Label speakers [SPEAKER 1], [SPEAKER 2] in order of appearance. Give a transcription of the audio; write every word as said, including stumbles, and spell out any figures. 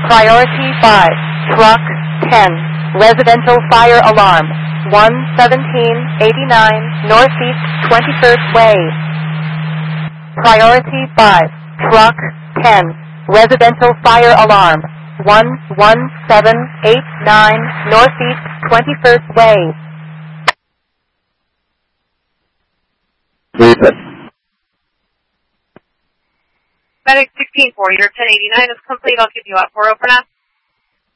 [SPEAKER 1] Priority five, Truck ten, Residential Fire Alarm, one seventeen eighty-nine Northeast twenty-first Way. Priority five, Truck ten, Residential Fire Alarm, one one seven eight nine Northeast twenty-first Way.
[SPEAKER 2] Medic sixteen four, your ten eighty-nine is complete. I'll give you up for open up.